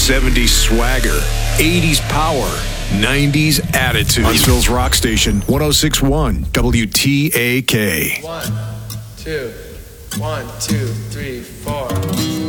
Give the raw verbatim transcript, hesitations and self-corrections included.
seventies swagger, eighties power, nineties attitude. Huntsville's rock station, one oh six point one W T A K. One, two, one, two, three, four.